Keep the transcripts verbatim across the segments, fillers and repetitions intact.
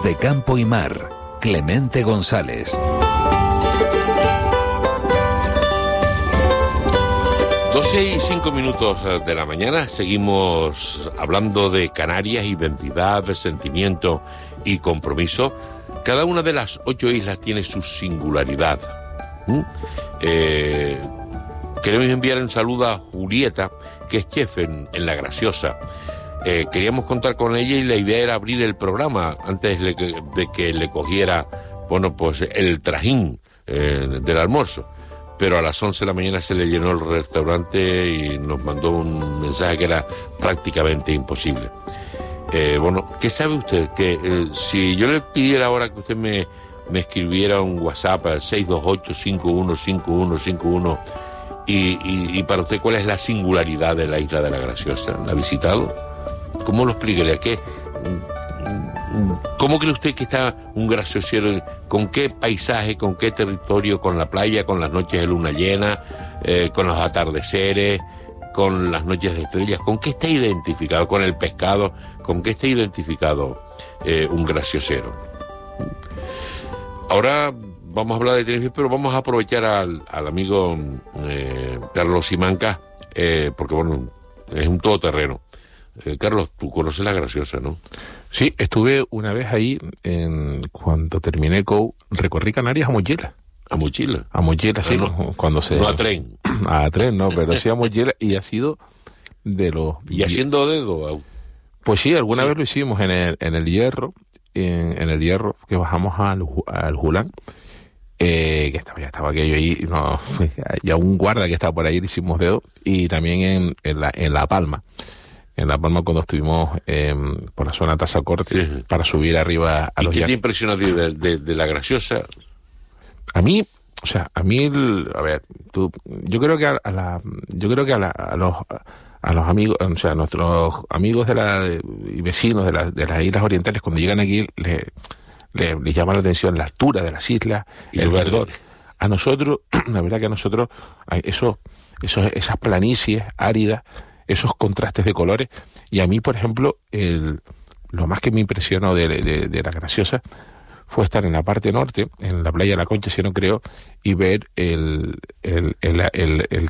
de campo y mar. Clemente González. doce y cinco minutos de la mañana, seguimos hablando de Canarias, identidad, sentimiento y compromiso. Cada una de las ocho islas tiene su singularidad. ¿Mm? Eh, queremos enviar un saludo a Julieta, que es chef en, en La Graciosa. Eh, queríamos contar con ella y la idea era abrir el programa antes de que, de que le cogiera, bueno, pues el trajín eh, del almuerzo. Pero a las once de la mañana se le llenó el restaurante y nos mandó un mensaje que era prácticamente imposible. Eh, bueno, ¿qué sabe usted? Que eh, si yo le pidiera ahora que usted me, me escribiera un WhatsApp al seis dos ocho, cinco uno cinco uno cinco uno y, y, y para usted, ¿cuál es la singularidad de la isla de La Graciosa? ¿La ha visitado? ¿Cómo lo explicaría? ¿Qué? ¿Cómo cree usted que está un graciosero? ¿Con qué paisaje, con qué territorio, con la playa, con las noches de luna llena, eh, con los atardeceres, con las noches de estrellas? ¿Con qué está identificado? ¿Con el pescado? ¿Con qué está identificado eh, un graciosero? Ahora vamos a hablar de Tenerife, pero vamos a aprovechar al, al amigo eh, Carlos Simancas, eh, porque bueno, es un todoterreno. Eh, Carlos, tú conoces La Graciosa, ¿no? Sí, estuve una vez ahí, en, cuando terminé C O U, recorrí Canarias a mochila. ¿A mochila? A mochila, sí. Ah, no, cuando se, no a tren. A tren, no, pero sí a mochila, y ha sido de los... ¿Y haciendo dedo? Pues sí, alguna sí. vez lo hicimos en el, en el Hierro, en, en el Hierro, que bajamos al, al Julán, eh, que estaba, ya estaba aquello ahí, no, ya un guarda que estaba por ahí, le hicimos dedo, y también en, en, la, en La Palma. En La Palma cuando estuvimos eh, por la zona Tazacorte, sí, para subir arriba a ¿Y los... qué ya... te impresiona a ti de, de, de La Graciosa? A mí, o sea, a mí, el, a ver, tú, yo creo que a, a la, yo creo que a, la, a los a los amigos, o sea, a nuestros amigos de la de, y vecinos de, la, de las islas orientales, cuando llegan aquí, les le, le llama la atención la altura de las islas, y el verdor. A nosotros, la verdad que a nosotros, esos, esos, esas planicies áridas, esos contrastes de colores, y a mí, por ejemplo, el, lo más que me impresionó de, de, de La Graciosa fue estar en la parte norte, en la playa de La Concha, si no creo, y ver el, el, el, el, el, el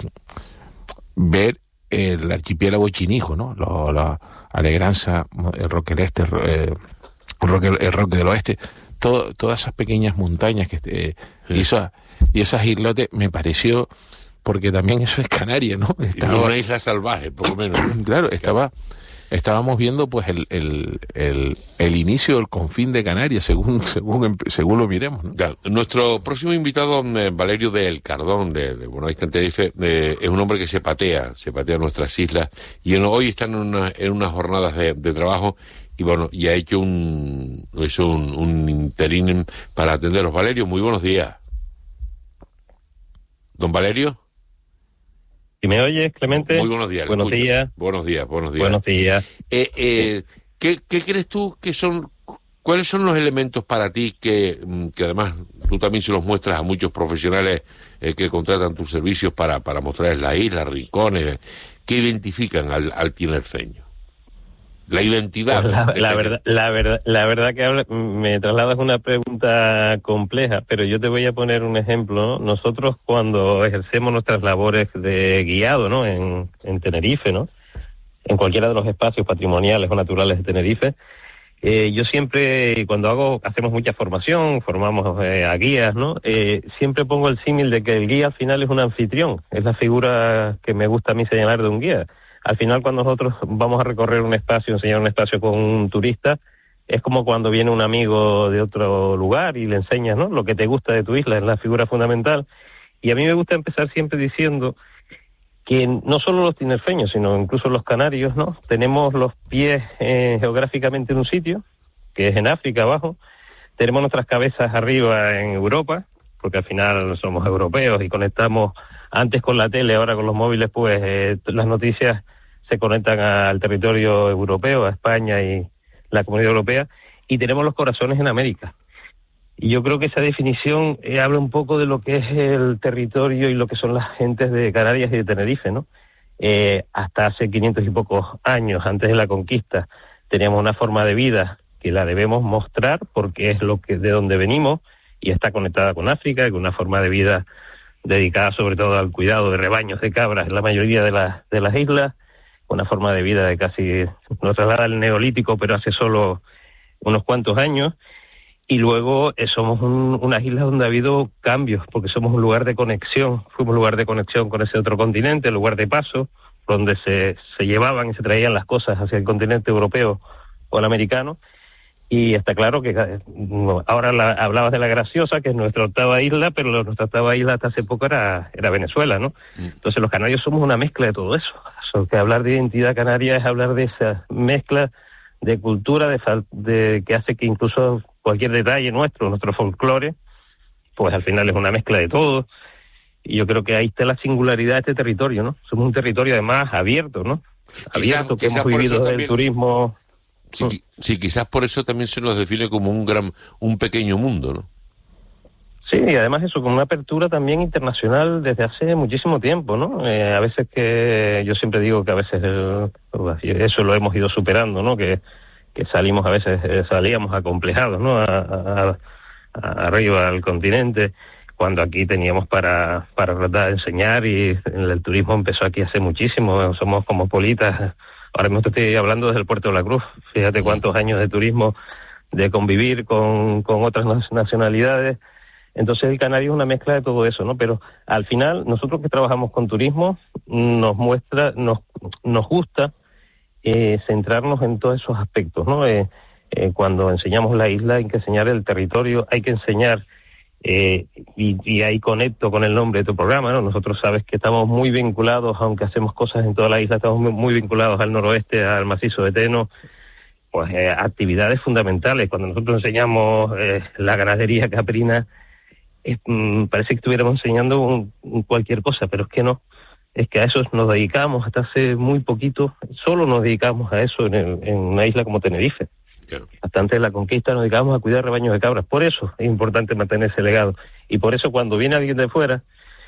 ver el archipiélago Chinijo, ¿no? Lo, la Alegranza, el Roque del Este, el, el, Roque, el Roque del Oeste, todo, todas esas pequeñas montañas que eh, sí. y, esas, y esas islotes, me pareció, porque también eso es Canarias, ¿no? Estaba una isla salvaje, por lo menos. Claro, estaba, estábamos viendo pues el, el, el, el inicio del confín de Canarias, según según según lo miremos, ¿no? Ya, nuestro próximo invitado, eh, Valerio del Cardón, de, de Buenavista en Tenerife, eh, es un hombre que se patea, se patea nuestras islas, y en, hoy están en, una, en unas jornadas de, de trabajo, y bueno, y ha hecho un, hecho un, un interín para atenderlos. Valerio, muy buenos días. ¿Don Valerio? ¿Y me oyes, Clemente? Muy buenos días. Buenos escucho. días. Buenos días, buenos días. Buenos días. Eh, eh, ¿qué, ¿Qué crees tú que son, cuáles son los elementos para ti que, que además tú también se los muestras a muchos profesionales eh, que contratan tus servicios para, para mostrarles la isla, rincones, que identifican al, al tinerfeño? La identidad. Pues la, la, verdad, la, verdad, la verdad que habla, me trasladas una pregunta compleja, pero yo te voy a poner un ejemplo, ¿no? Nosotros cuando ejercemos nuestras labores de guiado, ¿no? En, en Tenerife, ¿no? En cualquiera de los espacios patrimoniales o naturales de Tenerife, eh, yo siempre, cuando hago, hacemos mucha formación, formamos eh, a guías, ¿no? Eh, siempre pongo el símil de que el guía al final es un anfitrión, es la figura que me gusta a mí señalar de un guía. Al final, cuando nosotros vamos a recorrer un espacio, enseñar un espacio con un turista, es como cuando viene un amigo de otro lugar y le enseñas, ¿no?, lo que te gusta de tu isla, es la figura fundamental. Y a mí me gusta empezar siempre diciendo que no solo los tinerfeños, sino incluso los canarios, ¿no?, tenemos los pies eh, geográficamente en un sitio, que es en África abajo, tenemos nuestras cabezas arriba en Europa, porque al final somos europeos y conectamos antes con la tele, ahora con los móviles, pues eh, las noticias se conectan al territorio europeo, a España y la Comunidad Europea, y tenemos los corazones en América. Y yo creo que esa definición eh, habla un poco de lo que es el territorio y lo que son las gentes de Canarias y de Tenerife, ¿no? Eh, hasta hace quinientos y pocos años, antes de la conquista, teníamos una forma de vida que la debemos mostrar porque es lo que de donde venimos y está conectada con África, con una forma de vida dedicada sobre todo al cuidado de rebaños de cabras en la mayoría de las de las islas, una forma de vida de casi, nos traslada al neolítico, pero hace solo unos cuantos años. Y luego eh, somos un, unas islas donde ha habido cambios, porque somos un lugar de conexión, fuimos un lugar de conexión con ese otro continente, lugar de paso, donde se, se llevaban y se traían las cosas hacia el continente europeo o el americano. Y está claro que ahora la, hablabas de La Graciosa, que es nuestra octava isla, pero nuestra octava isla hasta hace poco era, era Venezuela, ¿no? Entonces los canarios somos una mezcla de todo eso. So, que hablar de identidad canaria es hablar de esa mezcla de cultura, de, de que hace que incluso cualquier detalle nuestro, nuestro folclore, pues al final es una mezcla de todo. Y yo creo que ahí está la singularidad de este territorio, ¿no? Somos un territorio además abierto, ¿no? Abierto, quizás, que hemos vivido del también, turismo. Sí, sí, quizás por eso también se nos define como un gran, un pequeño mundo, ¿no? Sí, y además eso, con una apertura también internacional desde hace muchísimo tiempo, ¿no? Eh, a veces que, yo siempre digo que a veces el, eso lo hemos ido superando, ¿no? Que, que salimos a veces, eh, salíamos acomplejados, ¿no? A, a, a, arriba al continente, cuando aquí teníamos para, para tratar de enseñar, y el turismo empezó aquí hace muchísimo, somos cosmopolitas. Ahora mismo te estoy hablando desde el Puerto de la Cruz, fíjate cuántos años de turismo, de convivir con, con otras nacionalidades. Entonces el canario es una mezcla de todo eso, ¿no? Pero al final, nosotros que trabajamos con turismo, nos muestra, nos, nos gusta eh, centrarnos en todos esos aspectos, ¿no? Eh, eh, cuando enseñamos la isla hay que enseñar el territorio, hay que enseñar, eh, y, y ahí conecto con el nombre de tu programa, ¿no? Nosotros sabes que estamos muy vinculados, aunque hacemos cosas en toda la isla, estamos muy, muy vinculados al noroeste, al macizo de Teno, pues eh, actividades fundamentales. Cuando nosotros enseñamos eh, la ganadería caprina, Es, mm, parece que estuviéramos enseñando un, un cualquier cosa, pero es que no, es que a eso nos dedicamos hasta hace muy poquito, solo nos dedicamos a eso en, el, en una isla como Tenerife. Claro. Hasta antes de la conquista nos dedicábamos a cuidar rebaños de cabras, por eso es importante mantener ese legado, y por eso cuando viene alguien de fuera,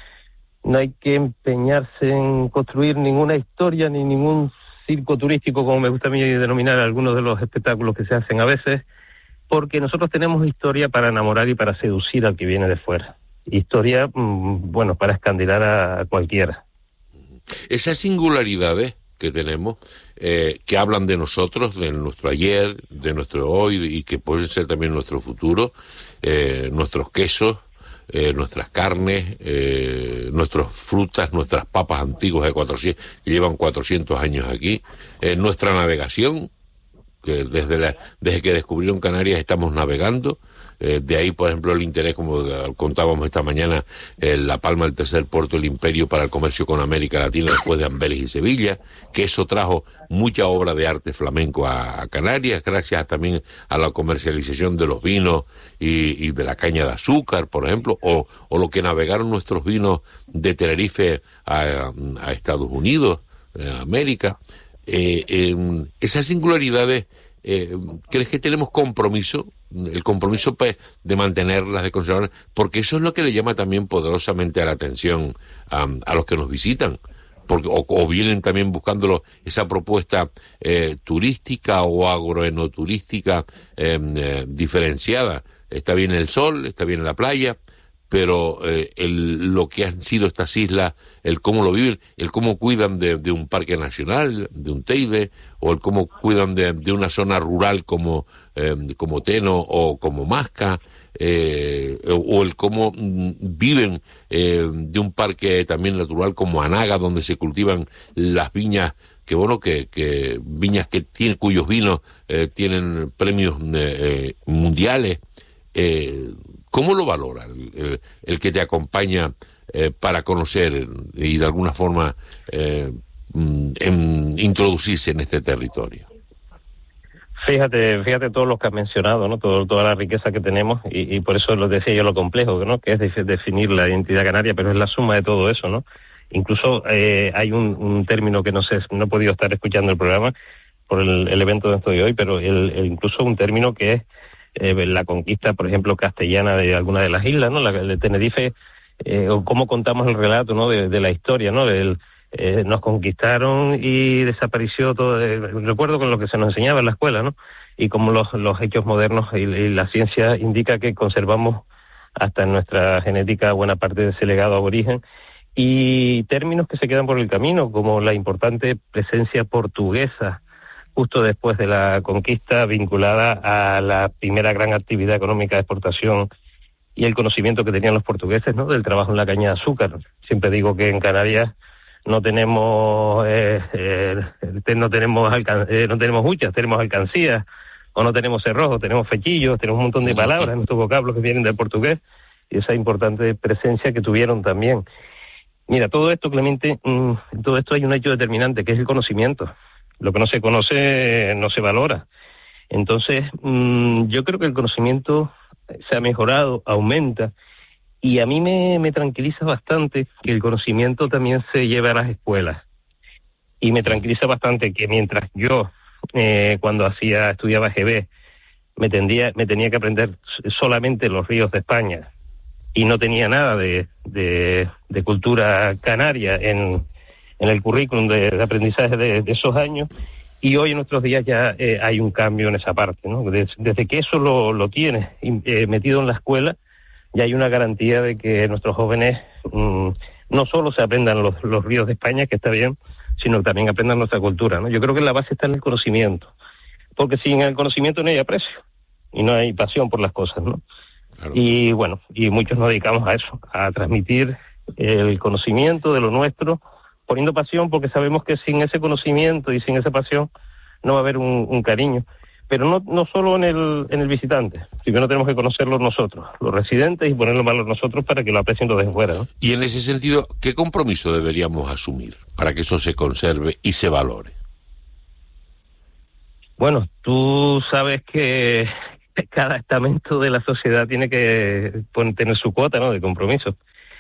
no hay que empeñarse en construir ninguna historia, ni ningún circo turístico, como me gusta a mí denominar algunos de los espectáculos que se hacen a veces, porque nosotros tenemos historia para enamorar y para seducir al que viene de fuera. Historia, mmm, bueno, para escandilar a cualquiera. Esas singularidades que tenemos, eh, que hablan de nosotros, de nuestro ayer, de nuestro hoy, y que pueden ser también nuestro futuro, eh, nuestros quesos, eh, nuestras carnes, eh, nuestras frutas, nuestras papas antiguas de cuatrocientos, que llevan cuatrocientos años aquí, eh, nuestra navegación, que desde la, desde que descubrieron Canarias estamos navegando, eh, de ahí por ejemplo el interés, como contábamos esta mañana, eh, La Palma, el tercer puerto del imperio para el comercio con América Latina después de Amberes y Sevilla, que eso trajo mucha obra de arte flamenco a, a Canarias, gracias también a la comercialización de los vinos y, y de la caña de azúcar, por ejemplo, o, o lo que navegaron nuestros vinos de Tenerife a, a Estados Unidos, a América. Eh, eh, esas singularidades, eh, ¿crees que tenemos compromiso? El compromiso pues, de mantenerlas, de conservarlas, porque eso es lo que le llama también poderosamente a la atención um, a los que nos visitan, porque o, o vienen también buscándolo esa propuesta eh, turística o agroenoturística eh, eh, diferenciada. Está bien el sol, está bien la playa, pero eh, el, lo que han sido estas islas, el cómo lo viven, el cómo cuidan de, de un parque nacional, de un Teide, o el cómo cuidan de, de una zona rural como, eh, como Teno o como Masca, eh, o el cómo mm, viven eh, de un parque también natural como Anaga, donde se cultivan las viñas, que bueno, que, que viñas que tienen, cuyos vinos eh, tienen premios eh, mundiales. Eh, ¿Cómo lo valora el, el, el que te acompaña eh, para conocer y de alguna forma eh, en, introducirse en este territorio? Fíjate, fíjate todos los que has mencionado, ¿no? Todo, toda la riqueza que tenemos, y, y por eso lo decía yo lo complejo, ¿no? Que es de, definir la identidad canaria, pero es la suma de todo eso, ¿no? Incluso eh, hay un, un término que no sé, no he podido estar escuchando el programa por el, el evento donde estoy hoy, pero el, el, incluso un término que es Eh, la conquista, por ejemplo, castellana de alguna de las islas, ¿no? La de Tenerife, eh, o cómo contamos el relato, ¿no? De, de la historia, ¿no? Del, eh, nos conquistaron y desapareció todo. Eh, recuerdo con lo que se nos enseñaba en la escuela, ¿no? y cómo los, los hechos modernos y, y la ciencia indica que conservamos hasta en nuestra genética buena parte de ese legado aborigen, y términos que se quedan por el camino, como la importante presencia portuguesa justo después de la conquista, vinculada a la primera gran actividad económica de exportación y el conocimiento que tenían los portugueses, ¿no?, del trabajo en la caña de azúcar. Siempre digo que en Canarias no tenemos eh, eh, no tenemos alcan eh, no tenemos huchas, tenemos alcancías, o no tenemos cerrojos, tenemos fechillos, tenemos un montón de palabras en nuestros vocablos que vienen del portugués, y esa importante presencia que tuvieron también. Mira, todo esto, Clemente, mmm, todo esto hay un hecho determinante, que es el conocimiento. Lo que no se conoce no se valora. Entonces, mmm, yo creo que el conocimiento se ha mejorado, aumenta, y a mí me, me tranquiliza bastante que el conocimiento también se lleve a las escuelas. Y me tranquiliza bastante que mientras yo, eh, cuando hacía estudiaba G B, me, tendía, me tenía que aprender solamente los ríos de España, y no tenía nada de, de, de cultura canaria en, en el currículum de, de aprendizaje de, de esos años, y hoy en nuestros días ya eh, hay un cambio en esa parte, ¿no? Desde, desde que eso lo, lo tienes eh, metido en la escuela, ya hay una garantía de que nuestros jóvenes mmm, no solo se aprendan los, los ríos de España, que está bien, sino que también aprendan nuestra cultura, ¿no? Yo creo que la base está en el conocimiento, porque sin el conocimiento no hay aprecio y no hay pasión por las cosas, ¿no? Claro. Y bueno, y muchos nos dedicamos a eso, a transmitir el conocimiento de lo nuestro, poniendo pasión, porque sabemos que sin ese conocimiento y sin esa pasión no va a haber un, un cariño. Pero no no solo en el en el visitante, primero tenemos que conocerlo nosotros, los residentes, y ponerlo en valor nosotros para que lo aprecien desde fuera, ¿no? Y en ese sentido, ¿qué compromiso deberíamos asumir para que eso se conserve y se valore? Bueno, tú sabes que cada estamento de la sociedad tiene que tener su cuota, ¿no?, de compromiso.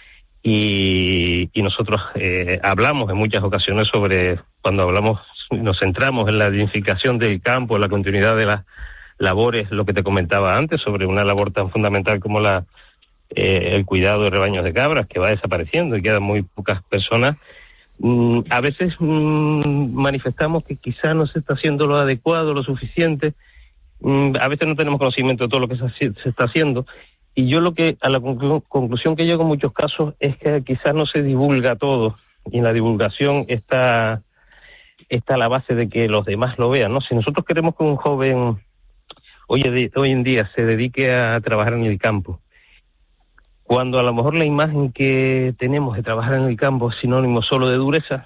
Y, y nosotros eh, hablamos en muchas ocasiones sobre, cuando hablamos, nos centramos en la dignificación del campo, en la continuidad de las labores, lo que te comentaba antes, sobre una labor tan fundamental como la eh, el cuidado de rebaños de cabras, que va desapareciendo y quedan muy pocas personas. Mm, a veces mm, manifestamos que quizá no se está haciendo lo adecuado, lo suficiente. Mm, a veces no tenemos conocimiento de todo lo que se, se está haciendo. Y yo lo que, a la conclu- conclusión que llego en muchos casos es que quizás no se divulga todo, y en la divulgación está, está la base de que los demás lo vean, ¿no? Si nosotros queremos que un joven hoy, hoy en día se dedique a trabajar en el campo, cuando a lo mejor la imagen que tenemos de trabajar en el campo es sinónimo solo de dureza,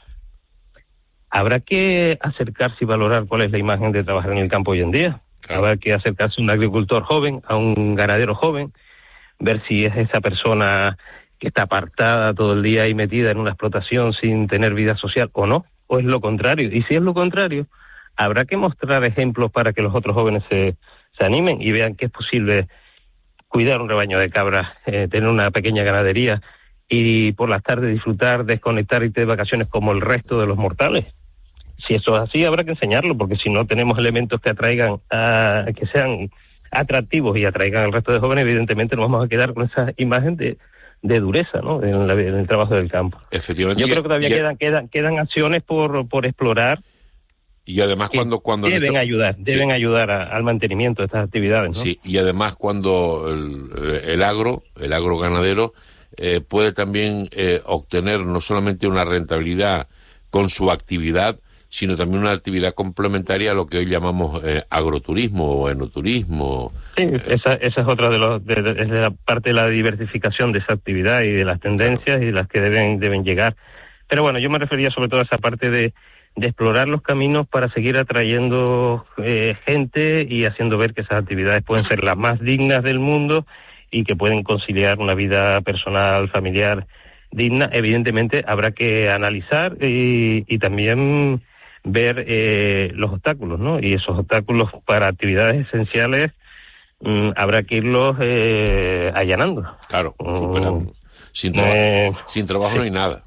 habrá que acercarse y valorar cuál es la imagen de trabajar en el campo hoy en día. Claro. Habrá que acercarse a un agricultor joven, a un ganadero joven, ver si es esa persona que está apartada todo el día y metida en una explotación sin tener vida social o no, o es lo contrario. Y si es lo contrario, habrá que mostrar ejemplos para que los otros jóvenes se, se animen y vean que es posible cuidar un rebaño de cabras, eh, tener una pequeña ganadería y por las tardes disfrutar, desconectar, irte de vacaciones como el resto de los mortales. Si eso es así, habrá que enseñarlo, porque si no tenemos elementos que atraigan, a, que sean atractivos y atraigan al resto de jóvenes, evidentemente nos vamos a quedar con esa imagen de, de dureza, ¿no?, en, la, en el trabajo del campo. Efectivamente. Yo creo que todavía y, quedan, quedan quedan acciones por por explorar. Y además cuando cuando deben esto, ayudar, deben sí. ayudar a, al mantenimiento de estas actividades, ¿no? Sí, y además cuando el, el agro, el agro ganadero, eh, puede también eh, obtener no solamente una rentabilidad con su actividad, sino también una actividad complementaria a lo que hoy llamamos eh, agroturismo o enoturismo. Sí, eh, esa, esa es otra de, los, de, de, de la parte de la diversificación de esa actividad y de las tendencias, claro, y de las que deben deben llegar. Pero bueno, yo me refería sobre todo a esa parte de, de explorar los caminos para seguir atrayendo eh, gente y haciendo ver que esas actividades pueden ser las más dignas del mundo y que pueden conciliar una vida personal, familiar digna. Evidentemente habrá que analizar y, y también ver eh, los obstáculos, ¿no? Y esos obstáculos para actividades esenciales mmm, habrá que irlos eh, allanando. Claro, superando. Sin, traba- eh, sin trabajo sí. no hay nada.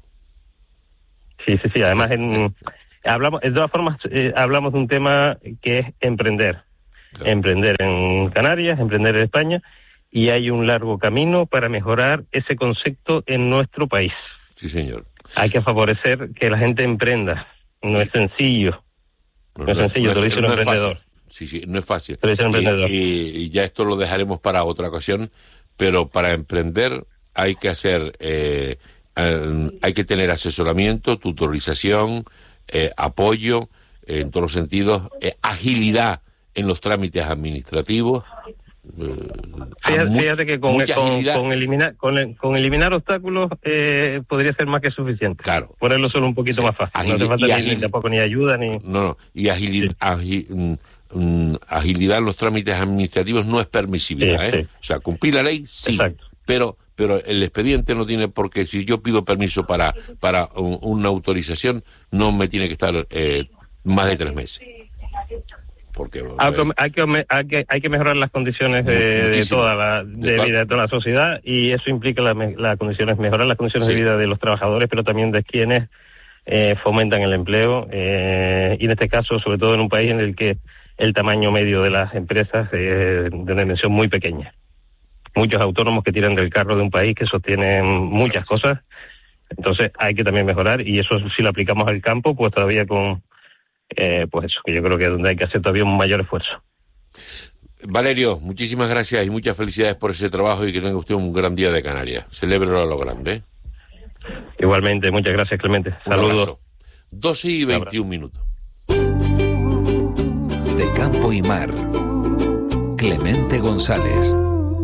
Sí, sí, sí. Además, en, hablamos, de todas formas, eh, hablamos de un tema que es emprender. Claro. Emprender en Canarias, emprender en España, y hay un largo camino para mejorar ese concepto en nuestro país. Sí, señor. Hay que favorecer que la gente emprenda. No es sencillo. No, no es sencillo, no, te lo dice un emprendedor. sí, sí, no es fácil. Pero es un emprendedor. Y, y, y ya esto lo dejaremos para otra ocasión, pero para emprender hay que hacer, eh, eh, hay que tener asesoramiento, tutorización, eh, apoyo, eh, en todos los sentidos, eh, agilidad en los trámites administrativos. Eh, Fíjate, mu- fíjate que con, mucha con, agilidad. con eliminar con, el- con eliminar obstáculos eh, podría ser más que suficiente. Claro. Ponerlo solo un poquito Sí. más fácil. Agili- no hace falta y ni, agil- ni tampoco ni ayuda ni... No, no, y agili- agi- mm, mm, agilidad en los trámites administrativos no es permisibilidad, Sí, ¿eh? sí. O sea, cumplir la ley, sí, Exacto. pero pero el expediente no tiene por qué, si yo pido permiso para para un- una autorización, no me tiene que estar eh, más de tres meses. Porque Hay eh, que, hay, que, hay, que, hay que mejorar las condiciones de, de Muchísimo. toda la De de toda- vida de toda la sociedad, y eso implica las la condiciones, mejorar las condiciones Sí. de vida de los trabajadores, pero también de quienes eh, fomentan el empleo, eh, y en este caso, sobre todo en un país en el que el tamaño medio de las empresas es de una dimensión muy pequeña. Muchos autónomos que tiran del carro de un país que sostienen muchas cosas, entonces hay que también mejorar, y eso si lo aplicamos al campo, pues todavía con... Eh, pues eso, que yo creo que es donde hay que hacer todavía un mayor esfuerzo. Valerio, muchísimas gracias y muchas felicidades por ese trabajo y que tenga usted un gran día de Canarias. Celébrelo a lo grande, ¿eh? Igualmente, muchas gracias, Clemente. Un Saludos. abrazo. doce y veintiún minutos. De campo y mar. Clemente González.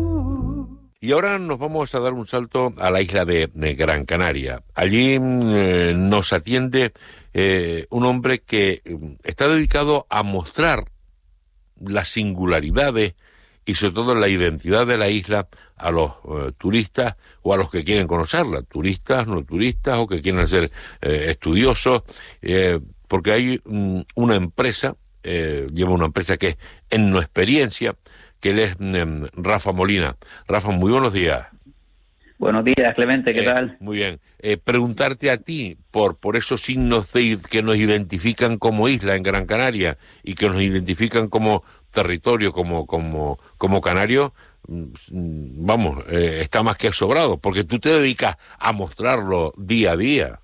Y ahora nos vamos a dar un salto a la isla de, de Gran Canaria. Allí eh, nos atiende eh, un hombre que eh, está dedicado a mostrar las singularidades y sobre todo la identidad de la isla a los eh, turistas o a los que quieren conocerla, turistas, no turistas o que quieren ser eh, estudiosos, eh, porque hay mm, una empresa, eh, lleva una empresa que es Ennoexperiencia, que él es mm, Rafa Molina. Rafa, muy buenos días. Buenos días, Clemente, ¿qué Eh, tal? Muy bien. Eh, preguntarte a ti por por esos signos de, que nos identifican como isla en Gran Canaria y que nos identifican como territorio, como como como canario, mm, vamos, eh, está más que sobrado, porque tú te dedicas a mostrarlo día a día.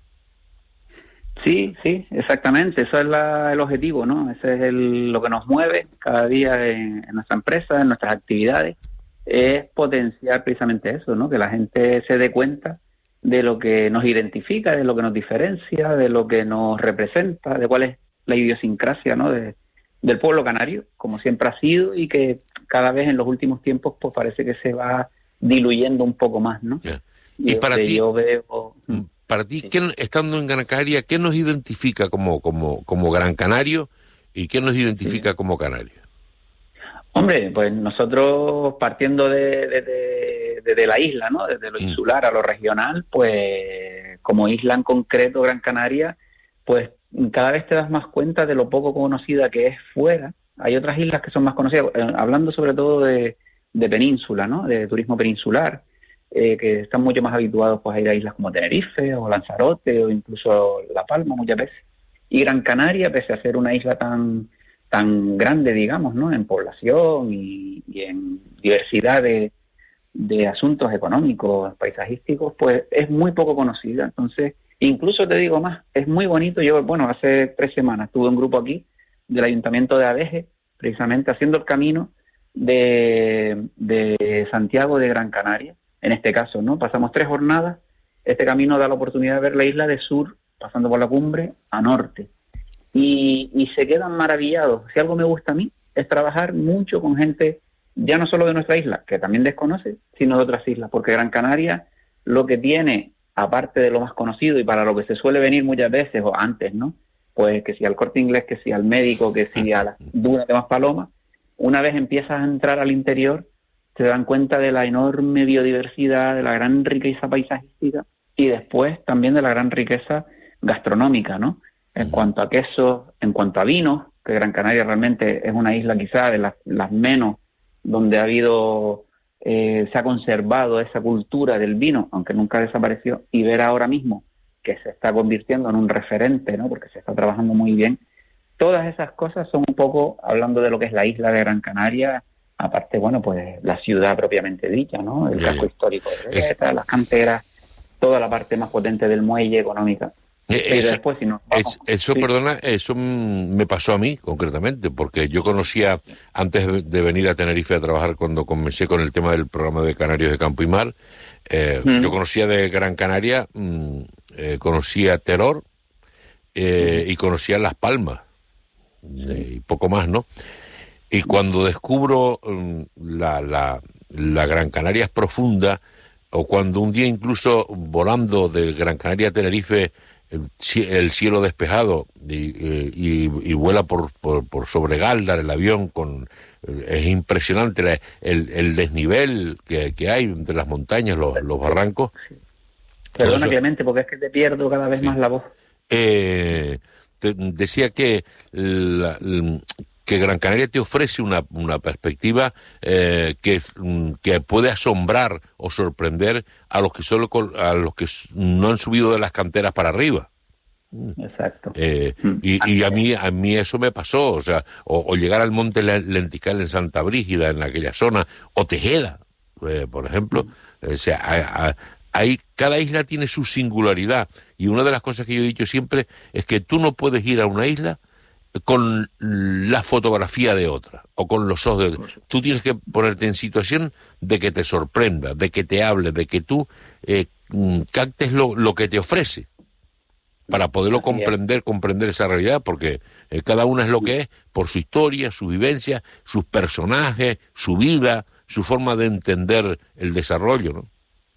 Sí, sí, exactamente, eso es la, el objetivo, ¿no? Ese es el, lo que nos mueve cada día en, en nuestra empresa, en nuestras actividades, es potenciar precisamente eso, ¿no? Que la gente se dé cuenta de lo que nos identifica, de lo que nos diferencia, de lo que nos representa, de cuál es la idiosincrasia, ¿no? De, del pueblo canario, como siempre ha sido, y que cada vez en los últimos tiempos pues parece que se va diluyendo un poco más, ¿no? Yeah. Y, Y para este, ti- yo veo... Para ti, Sí. ¿qué, estando en Gran Canaria, ¿qué nos identifica como como como Gran Canario y qué nos identifica como canario? Hombre, pues nosotros partiendo de, de, de, de- de la isla, ¿no? Desde lo Mm. insular a lo regional, pues como isla en concreto, Gran Canaria, pues cada vez te das más cuenta de lo poco conocida que es fuera. Hay otras islas que son más conocidas, eh, hablando sobre todo de, de península, ¿no? De turismo peninsular, eh, que están mucho más habituados pues a ir a islas como Tenerife o Lanzarote o incluso La Palma muchas veces. Y Gran Canaria, pese a ser una isla tan tan grande, digamos, ¿no? En población y, y en diversidad de, de asuntos económicos, paisajísticos, pues es muy poco conocida. Entonces, incluso te digo más, es muy bonito. Yo, bueno, hace tres semanas tuve un grupo aquí del Ayuntamiento de Adeje, precisamente haciendo el camino de, de Santiago de Gran Canaria, en este caso, ¿no? Pasamos tres jornadas. Este camino da la oportunidad de ver la isla de sur, pasando por la cumbre, a norte. Y, y se quedan maravillados. Si algo me gusta a mí es trabajar mucho con gente, ya no solo de nuestra isla, que también desconoce, sino de otras islas, porque Gran Canaria lo que tiene, aparte de lo más conocido y para lo que se suele venir muchas veces o antes, ¿no? Pues que si al Corte Inglés, que si al médico, que si a las dunas de Maspalomas, una vez empiezas a entrar al interior, te dan cuenta de la enorme biodiversidad, de la gran riqueza paisajística y después también de la gran riqueza gastronómica, ¿no? En cuanto a quesos, en cuanto a vinos, que Gran Canaria realmente es una isla quizá de las, las menos donde ha habido, eh, se ha conservado esa cultura del vino, aunque nunca desapareció, y ver ahora mismo que se está convirtiendo en un referente, ¿no? Porque se está trabajando muy bien. Todas esas cosas son un poco, hablando de lo que es la isla de Gran Canaria, aparte, bueno, pues la ciudad propiamente dicha, ¿no? El Sí. casco histórico de Regueta, las canteras, toda la parte más potente del muelle económica. Eso, después, si nos vamos, es, eso sí. perdona, eso me pasó a mí concretamente, porque yo conocía, antes de venir a Tenerife a trabajar, cuando comencé con el tema del programa de Canarios de Campo y Mar, eh, mm. yo conocía de Gran Canaria, mm, eh, conocía Teror eh, mm. y conocía Las Palmas, eh, y poco más, ¿no? Y cuando descubro um, la, la, la Gran Canaria es profunda, o cuando un día incluso volando del Gran Canaria a Tenerife, el, el cielo despejado y, y, y vuela por, por, por sobre Gáldar el avión, con es impresionante la, el, el desnivel que, que hay entre las montañas, los, los barrancos. Perdona, Clemente, porque es que te pierdo cada vez sí. más la voz. Eh, te, decía que la, que Gran Canaria te ofrece una, una perspectiva eh, que, que puede asombrar o sorprender a los que solo a los que no han subido de las canteras para arriba. Exacto. Eh, y, y a mí a mí eso me pasó, o sea, o, o llegar al Monte Lentical en Santa Brígida, en aquella zona, o Tejeda, eh, por ejemplo. O sea, a, a, hay, cada isla tiene su singularidad, y una de las cosas que yo he dicho siempre es que tú no puedes ir a una isla con la fotografía de otra o con los ojos de otra. Tú tienes que ponerte en situación de que te sorprenda, de que te hable, de que tú eh, captes lo, lo que te ofrece para poderlo comprender, comprender esa realidad, porque eh, cada una es lo que es por su historia, su vivencia, sus personajes, su vida, su forma de entender el desarrollo, ¿no?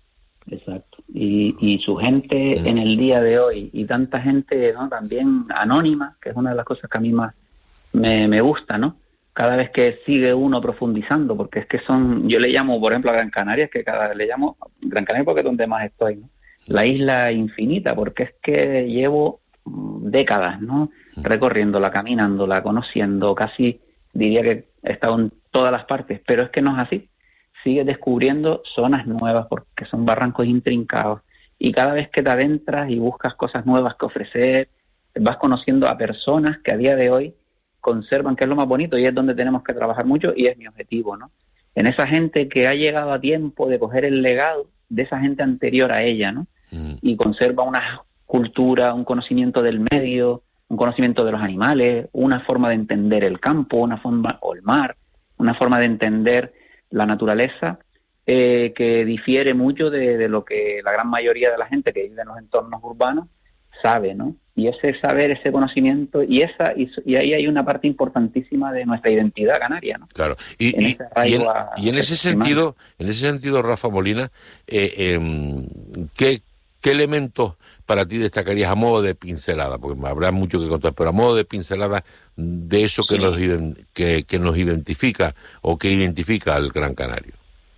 Exacto. Y, y su gente mm. en el día de hoy, y tanta gente, ¿no?, también anónima, que es una de las cosas que a mí más me, me gusta, ¿no? Cada vez que sigue uno profundizando, porque es que son, yo le llamo, por ejemplo, a Gran Canaria, es que cada le llamo Gran Canaria porque es donde más estoy, ¿no? La isla infinita, porque es que llevo décadas, ¿no?, recorriéndola, caminándola, conociendo, casi diría que he estado en todas las partes, pero es que no es así. Sigues descubriendo zonas nuevas porque son barrancos intrincados, y cada vez que te adentras y buscas cosas nuevas que ofrecer, vas conociendo a personas que a día de hoy conservan, que es lo más bonito y es donde tenemos que trabajar mucho, y es mi objetivo, ¿no? En esa gente que ha llegado a tiempo de coger el legado de esa gente anterior a ella, ¿no? Mm. Y conserva una cultura, un conocimiento del medio, un conocimiento de los animales, una forma de entender el campo, una forma, o el mar, una forma de entender la naturaleza, eh, que difiere mucho de, de lo que la gran mayoría de la gente que vive en los entornos urbanos sabe, ¿no? Y ese saber, ese conocimiento, y esa y, y ahí hay una parte importantísima de nuestra identidad canaria, ¿no? Claro. Y en, y, y en, a, y en ese sentido, en ese sentido, Rafa Molina, eh, eh, ¿qué, qué elementos para ti destacarías a modo de pincelada? Porque habrá mucho que contar, pero a modo de pincelada de eso que, sí. nos, que, que nos identifica o que identifica al Gran Canario.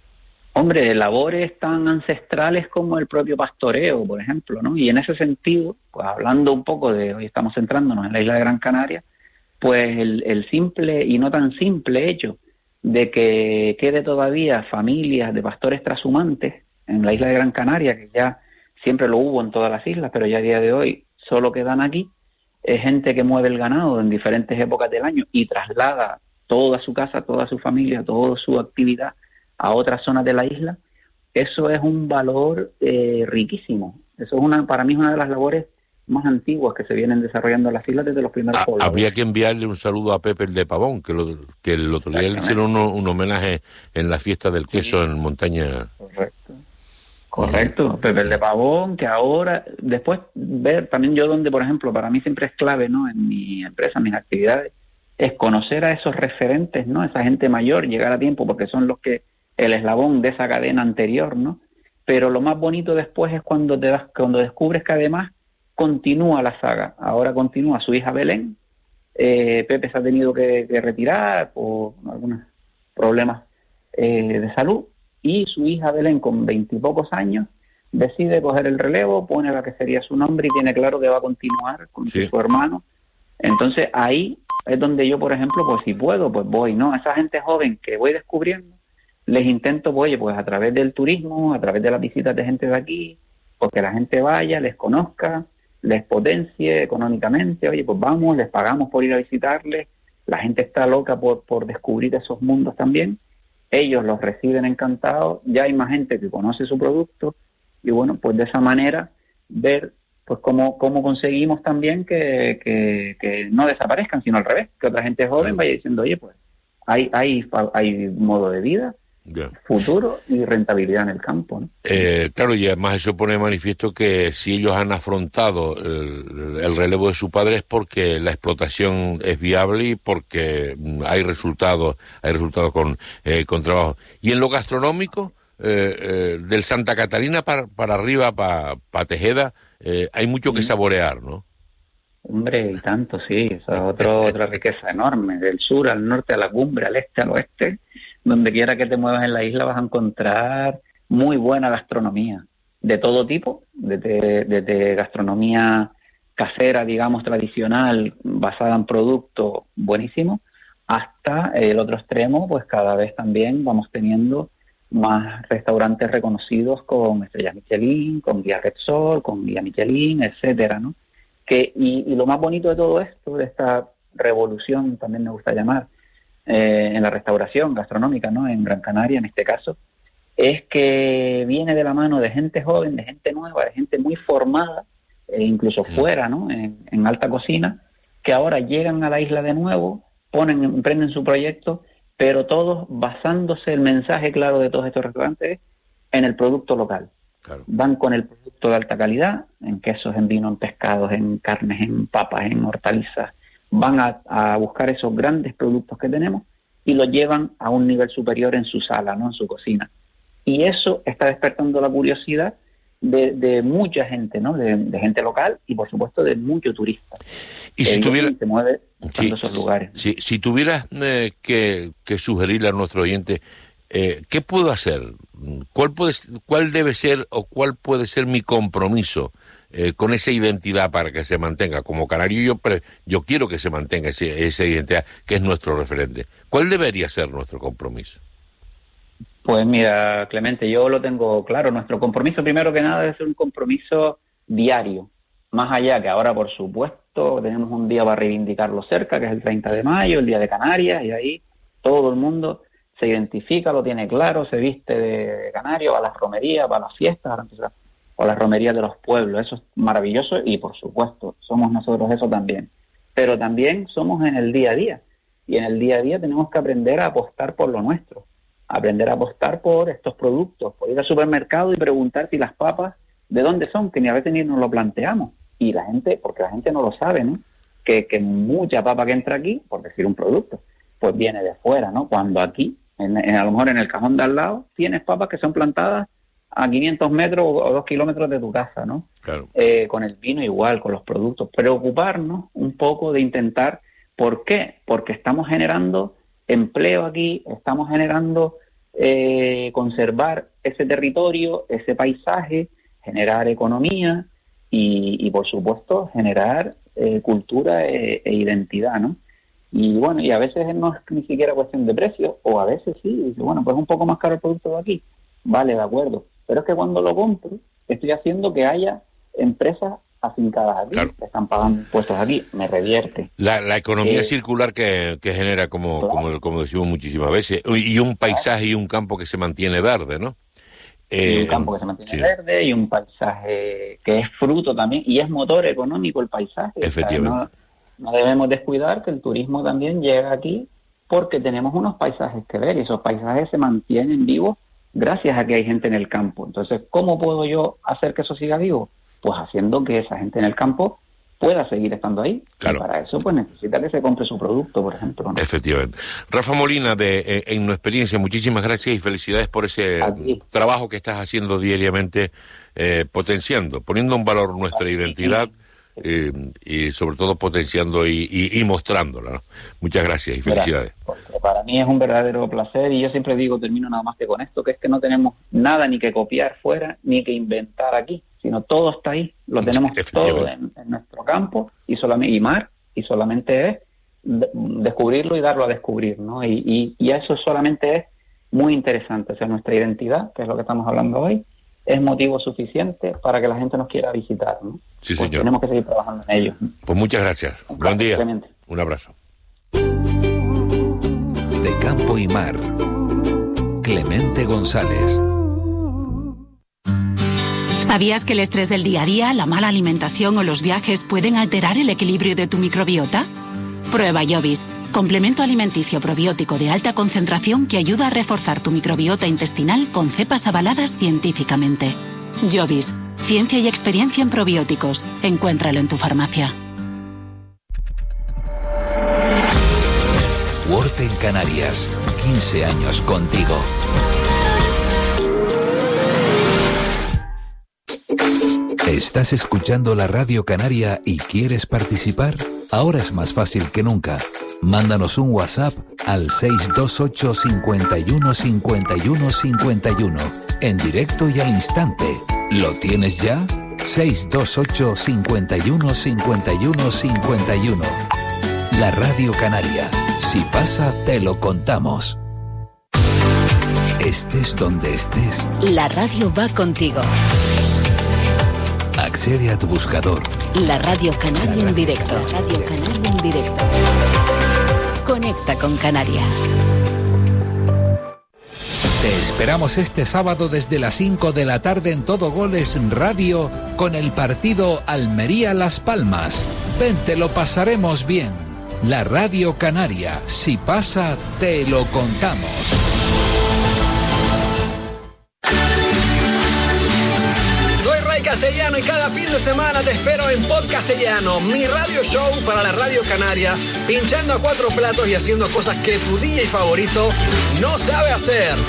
Hombre, labores tan ancestrales como el propio pastoreo, por ejemplo, ¿no? Y en ese sentido, pues hablando un poco de, hoy estamos centrándonos en la isla de Gran Canaria, pues el, el simple y no tan simple hecho de que quede todavía familias de pastores trashumantes en la isla de Gran Canaria, que ya siempre lo hubo en todas las islas, pero ya a día de hoy solo quedan aquí, es gente que mueve el ganado en diferentes épocas del año y traslada toda su casa, toda su familia, toda su actividad a otras zonas de la isla. Eso es un valor eh, riquísimo. Eso es una, para mí es una de las labores más antiguas que se vienen desarrollando en las islas desde los primeros ah, pobladores. Habría que enviarle un saludo a Pepe el de Pavón, que, lo, que el otro día le hicieron un, un homenaje en la fiesta del queso, sí, en Montaña. Correcto. Correcto, Pepe el de Pavón, que ahora, después ver también yo donde, por ejemplo, para mí siempre es clave, ¿no?, en mi empresa, en mis actividades, es conocer a esos referentes, ¿no?, esa gente mayor, llegar a tiempo, porque son los que, el eslabón de esa cadena anterior, ¿no? Pero lo más bonito después es cuando te das, cuando descubres que además continúa la saga. Ahora continúa su hija Belén, eh, Pepe se ha tenido que, que retirar por algunos problemas eh, de salud, y su hija Belén, con veintipocos años, decide coger el relevo, pone la que sería su nombre y tiene claro que va a continuar con sí. su hermano. Entonces ahí es donde yo, por ejemplo, pues si puedo, pues voy, ¿no? A esa gente joven que voy descubriendo, les intento, pues, oye, pues a través del turismo, a través de las visitas de gente de aquí, porque la gente vaya, les conozca, les potencie económicamente, oye, pues vamos, les pagamos por ir a visitarles, la gente está loca por, por descubrir esos mundos también, ellos los reciben encantados, ya hay más gente que conoce su producto, y bueno, pues de esa manera ver pues cómo, cómo conseguimos también que, que, que no desaparezcan, sino al revés, que otra gente joven vaya diciendo, oye, pues hay, hay, hay modo de vida, yeah. futuro y rentabilidad en el campo, ¿no? Eh, claro, y además eso pone de manifiesto que si ellos han afrontado el, el relevo de su padre es porque la explotación es viable y porque hay resultados, hay resultados con, eh, con trabajo. Y en lo gastronómico, eh, eh, del Santa Catarina para, para arriba, para pa Tejeda, eh, hay mucho que saborear, ¿no? Hombre, y tanto, sí, eso es otro, otra riqueza enorme, del sur al norte, a la cumbre, al este, al oeste, donde quiera que te muevas en la isla vas a encontrar muy buena gastronomía, de todo tipo, desde, desde gastronomía casera, digamos, tradicional, basada en productos buenísimos, hasta el otro extremo, pues cada vez también vamos teniendo más restaurantes reconocidos con estrellas Michelin, con guía Repsol, con guía Michelin, etcétera, ¿no? Que, y, y lo más bonito de todo esto, de esta revolución, también me gusta llamar, eh, en la restauración gastronómica, ¿no? En Gran Canaria, en este caso, es que viene de la mano de gente joven, de gente nueva, de gente muy formada, e incluso fuera, ¿no? En, en alta cocina, que ahora llegan a la isla de nuevo, ponen, emprenden su proyecto, pero todos basándose el mensaje claro de todos estos restaurantes en el producto local. Claro. Van con el producto de alta calidad, en quesos, en vino, en pescados, en carnes, en papas, en hortalizas. Van a, a buscar esos grandes productos que tenemos y los llevan a un nivel superior en su sala, ¿no? En su cocina. Y eso está despertando la curiosidad de, de mucha gente, ¿no? De, de gente local y, por supuesto, de muchos turistas. Y si tuviera... se mueve buscando sí, esos lugares. Sí, si tuvieras eh, que, que sugerirle a nuestro oyente, eh, ¿qué puedo hacer? ¿Cuál puede, cuál debe ser o cuál puede ser mi compromiso eh, con esa identidad para que se mantenga? Como canario yo, pre, yo quiero que se mantenga ese, esa identidad que es nuestro referente. ¿Cuál debería ser nuestro compromiso? Pues mira, Clemente, yo lo tengo claro. Nuestro compromiso, primero que nada, debe ser un compromiso diario. Más allá que ahora, por supuesto, tenemos un día para reivindicarlo cerca, que es el treinta de mayo, el Día de Canarias, y ahí todo el mundo se identifica, lo tiene claro, se viste de canario, va a las romerías, va a las fiestas, o a las romerías de los pueblos. Eso es maravilloso y, por supuesto, somos nosotros eso también. Pero también somos en el día a día. Y en el día a día tenemos que aprender a apostar por lo nuestro. Aprender a apostar por estos productos, por ir al supermercado y preguntar si las papas, ¿de dónde son? Que ni a veces ni nos lo planteamos. Y la gente, porque la gente no lo sabe, ¿no? Que, que mucha papa que entra aquí, por decir un producto, pues viene de fuera, ¿no? Cuando aquí, en, en, a lo mejor en el cajón de al lado, tienes papas que son plantadas a quinientos metros o dos kilómetros de tu casa, ¿no? Claro. Eh, con el vino igual, con los productos. Preocuparnos un poco de intentar, ¿por qué? Porque estamos generando empleo aquí, estamos generando eh, conservar ese territorio, ese paisaje, generar economía y, y por supuesto, generar eh, cultura e, e identidad, ¿no? Y bueno, y a veces no es ni siquiera cuestión de precio, o a veces sí, dice, bueno, pues es un poco más caro el producto de aquí, vale, de acuerdo, pero es que cuando lo compro, estoy haciendo que haya empresas afincadas aquí, claro, que están pagando impuestos aquí, me revierte. La, la economía eh, circular que, que genera, como, claro, como, como decimos muchísimas veces, y un paisaje, claro, y un campo que se mantiene verde, ¿no? Eh, y un campo que se mantiene, sí, verde, y un paisaje que es fruto también, y es motor económico el paisaje. Efectivamente. O sea, no, no debemos descuidar que el turismo también llega aquí porque tenemos unos paisajes que ver, y esos paisajes se mantienen vivos gracias a que hay gente en el campo. Entonces, ¿cómo puedo yo hacer que eso siga vivo? Pues haciendo que esa gente en el campo pueda seguir estando ahí. Claro. Y para eso pues necesita que se compre su producto, por ejemplo, ¿no? Efectivamente. Rafa Molina, de eh, En Nu Experiencia, muchísimas gracias y felicidades por ese Aquí. trabajo que estás haciendo diariamente, eh, potenciando, poniendo en valor nuestra Aquí. identidad eh, y sobre todo potenciando y, y, y mostrándola, ¿no? Muchas gracias y felicidades. Mira, para mí es un verdadero placer y yo siempre digo, termino nada más que con esto, que es que no tenemos nada ni que copiar fuera ni que inventar aquí, sino todo está ahí, lo tenemos todo en, en nuestro campo y solamente y mar, y solamente es de, descubrirlo y darlo a descubrir, ¿no? Y, y, y eso solamente es muy interesante, o sea, nuestra identidad, que es lo que estamos hablando hoy, es motivo suficiente para que la gente nos quiera visitar, ¿no? Sí, pues señor. Tenemos que seguir trabajando en ello. Pues muchas gracias. Un Buen día. Clemente. Un abrazo. De campo y mar, Clemente González. ¿Sabías que el estrés del día a día, la mala alimentación o los viajes pueden alterar el equilibrio de tu microbiota? Prueba Jovis, complemento alimenticio probiótico de alta concentración que ayuda a reforzar tu microbiota intestinal con cepas avaladas científicamente. Jovis, ciencia y experiencia en probióticos. Encuéntralo en tu farmacia. Wort en Canarias, quince años contigo. ¿Estás escuchando la Radio Canaria y quieres participar? Ahora es más fácil que nunca. Mándanos un WhatsApp al seis dos ocho, cincuenta y uno, cincuenta y uno, cincuenta y uno, en directo y al instante. ¿Lo tienes ya? seis dos ocho, cincuenta y uno, cincuenta y uno, cincuenta y uno. La Radio Canaria. Si pasa, te lo contamos. Estés donde estés. La radio va contigo. Accede a tu buscador. La Radio Canaria en directo. Radio Canaria en directo. Conecta con Canarias. Te esperamos este sábado desde las cinco de la tarde en Todo Goles Radio con el partido Almería-Las Palmas. Ven, te lo pasaremos bien. La Radio Canaria. Si pasa, te lo contamos. Castellano y cada fin de semana te espero en Podcastellano, mi radio show para la Radio Canaria, pinchando a cuatro platos y haciendo cosas que tu D J favorito no sabe hacer.